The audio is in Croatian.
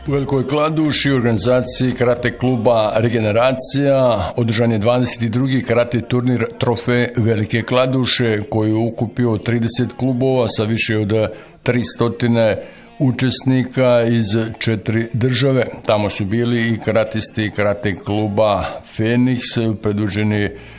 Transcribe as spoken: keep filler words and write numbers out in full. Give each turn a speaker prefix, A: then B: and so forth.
A: U Velikoj Kladuši u organizaciji karate kluba Regeneracija održan je dvadeset drugi karate turnir Trofej Velike Kladuše koji je ukupio trideset klubova sa više od tristo učesnika iz četiri države. Tamo su bili i karatisti karate kluba Feniks, predvođeni